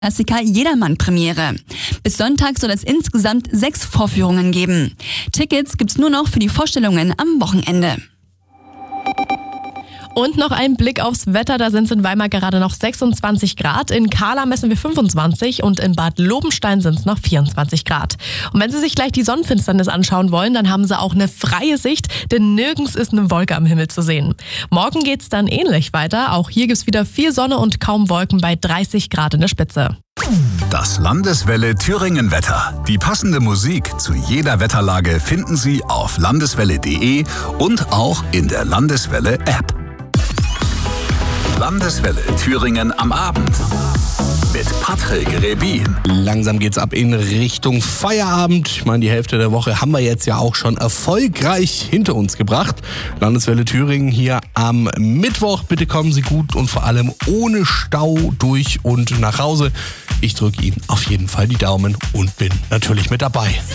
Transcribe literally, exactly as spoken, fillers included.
Klassiker Jedermann-Premiere. Bis Sonntag soll es insgesamt sechs Vorführungen geben. Tickets gibt's nur noch für die Vorstellungen am Wochenende. Und noch ein Blick aufs Wetter, da sind es in Weimar gerade noch sechsundzwanzig Grad, in Kahla messen wir fünfundzwanzig und in Bad Lobenstein sind es noch vierundzwanzig Grad. Und wenn Sie sich gleich die Sonnenfinsternis anschauen wollen, dann haben Sie auch eine freie Sicht, denn nirgends ist eine Wolke am Himmel zu sehen. Morgen geht's dann ähnlich weiter, auch hier gibt's wieder viel Sonne und kaum Wolken bei dreißig Grad in der Spitze. Das Landeswelle Thüringen Wetter. Die passende Musik zu jeder Wetterlage finden Sie auf landeswelle punkt de und auch in der Landeswelle App. Landeswelle Thüringen am Abend mit Patrick Rebin. Langsam geht's ab in Richtung Feierabend. Ich meine, die Hälfte der Woche haben wir jetzt ja auch schon erfolgreich hinter uns gebracht. Landeswelle Thüringen hier am Mittwoch. Bitte kommen Sie gut und vor allem ohne Stau durch und nach Hause. Ich drücke Ihnen auf jeden Fall die Daumen und bin natürlich mit dabei.